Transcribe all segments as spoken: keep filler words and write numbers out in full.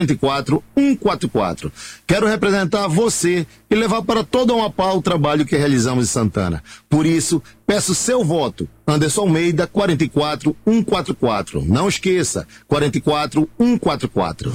quarenta e quatro, cento e quarenta e quatro. Quero representar você e levar para todo o Amapá o trabalho que realizamos em Santana. Por isso, peço seu voto. Anderson Almeida, quarenta e quatro, cento e quarenta e quatro. Não esqueça, quarenta e quatro, cento e quarenta e quatro.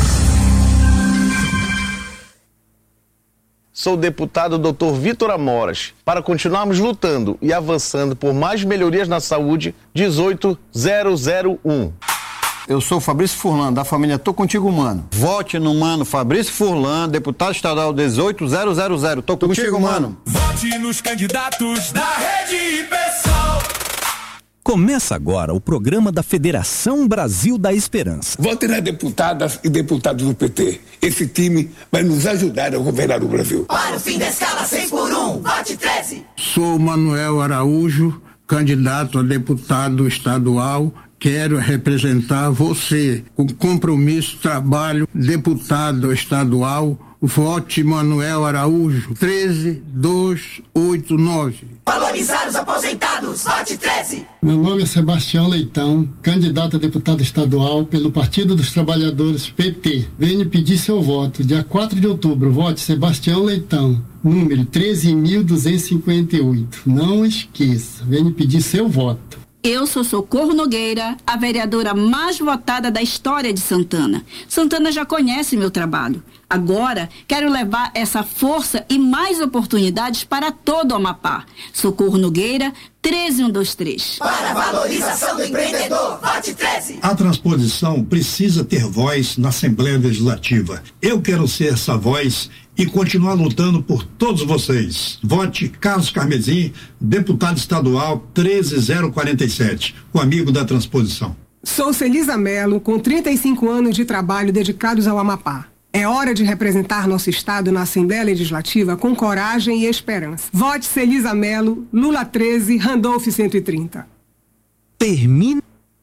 Sou o deputado doutor Vitor Amoras. Para continuarmos lutando e avançando por mais melhorias na saúde, dezoito zero zero um. Eu sou Fabrício Furlan, da família Tô Contigo Mano. Vote no mano Fabrício Furlan, deputado estadual dezoito zero zero zero. Tô, Tô contigo, contigo, mano. Vote nos candidatos da Rede Pessoal. Começa agora o programa da Federação Brasil da Esperança. Vote nas deputadas e deputados do P T. Esse time vai nos ajudar a governar o Brasil. Para o fim da escala seis por um, vote treze. Sou Manuel Araújo, candidato a deputado estadual. Quero representar você com compromisso, trabalho, deputado estadual. Vote Manuel Araújo, treze dois oito nove. Valorizar os aposentados, vote treze. Meu nome é Sebastião Leitão, candidato a deputado estadual pelo Partido dos Trabalhadores P T. Venho pedir seu voto. Dia quatro de outubro, vote Sebastião Leitão, número treze mil duzentos e cinquenta e oito. Não esqueça, venho pedir seu voto. Eu sou Socorro Nogueira, a vereadora mais votada da história de Santana. Santana já conhece meu trabalho. Agora, quero levar essa força e mais oportunidades para todo o Amapá. Socorro Nogueira, treze mil cento e vinte e três. Para a valorização do empreendedor, vote treze. A transposição precisa ter voz na Assembleia Legislativa. Eu quero ser essa voz e continuar lutando por todos vocês. Vote Carlos Carmesim, deputado estadual treze zero quarenta e sete, o amigo da transposição. Sou Celisa Melo, com trinta e cinco anos de trabalho dedicados ao Amapá. É hora de representar nosso estado na Assembleia Legislativa com coragem e esperança. Vote Celisa Melo, Lula treze, Randolph cento e trinta. Termina.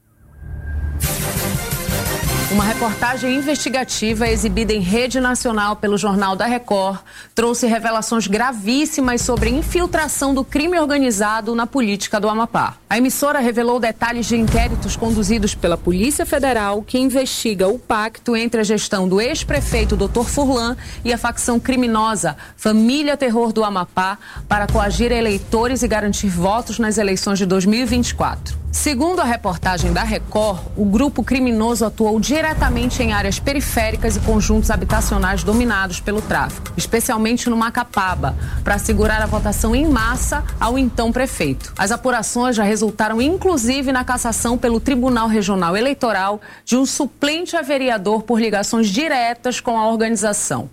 Uma reportagem investigativa exibida em rede nacional pelo Jornal da Record trouxe revelações gravíssimas sobre infiltração do crime organizado na política do Amapá. A emissora revelou detalhes de inquéritos conduzidos pela Polícia Federal que investiga o pacto entre a gestão do ex-prefeito doutor Furlan e a facção criminosa Família Terror do Amapá para coagir eleitores e garantir votos nas eleições de dois mil e vinte e quatro. Segundo a reportagem da Record, o grupo criminoso atuou diretamente em áreas periféricas e conjuntos habitacionais dominados pelo tráfico, especialmente no Macapaba, para assegurar a votação em massa ao então prefeito. As apurações já resultaram inclusive na cassação pelo Tribunal Regional Eleitoral de um suplente a vereador por ligações diretas com a organização.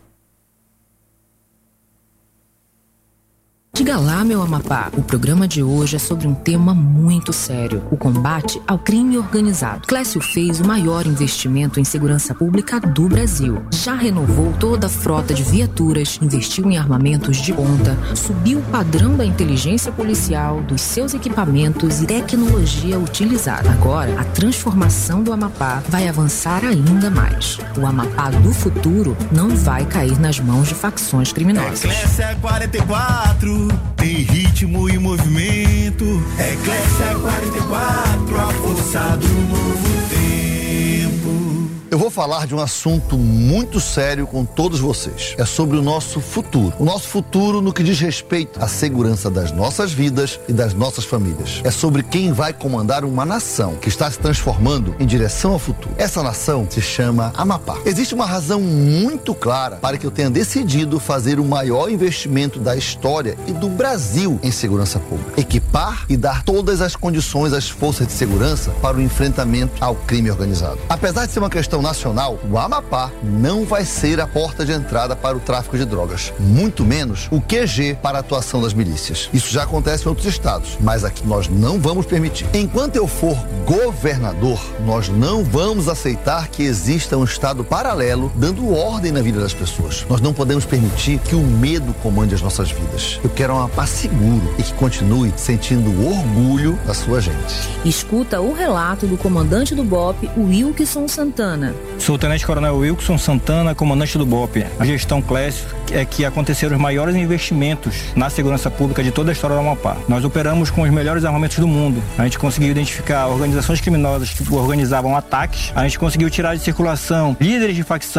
Diga lá, meu Amapá. O programa de hoje é sobre um tema muito sério: o combate ao crime organizado. Clécio fez o maior investimento em segurança pública do Brasil. Já renovou toda a frota de viaturas, investiu em armamentos de ponta, subiu o padrão da inteligência policial, dos seus equipamentos e tecnologia utilizada. Agora, a transformação do Amapá vai avançar ainda mais. O Amapá do futuro não vai cair nas mãos de facções criminosas. Eclésia quarenta e quatro, tem ritmo e movimento. Eclésia quarenta e quatro, a força do novo tempo. Eu vou falar de um assunto muito sério com todos vocês. É sobre o nosso futuro. O nosso futuro no que diz respeito à segurança das nossas vidas e das nossas famílias. É sobre quem vai comandar uma nação que está se transformando em direção ao futuro. Essa nação se chama Amapá. Existe uma razão muito clara para que eu tenha decidido fazer o maior investimento da história e do Brasil em segurança pública. Equipar e dar todas as condições às forças de segurança para o enfrentamento ao crime organizado. Apesar de ser uma questão nacional, o Amapá não vai ser a porta de entrada para o tráfico de drogas, muito menos o Q G para a atuação das milícias. Isso já acontece em outros estados, mas aqui nós não vamos permitir. Enquanto eu for governador, nós não vamos aceitar que exista um estado paralelo dando ordem na vida das pessoas. Nós não podemos permitir que o medo comande as nossas vidas. Eu quero um Amapá seguro e que continue sentindo orgulho da sua gente. Escuta o relato do comandante do B O P, Wilkeson Santana. Santana. Sou o Tenente Coronel Wilson Santana, comandante do B O P. A gestão Clécio é que aconteceram os maiores investimentos na segurança pública de toda a história do Amapá. Nós operamos com os melhores armamentos do mundo. A gente conseguiu identificar organizações criminosas que organizavam ataques. A gente conseguiu tirar de circulação líderes de facção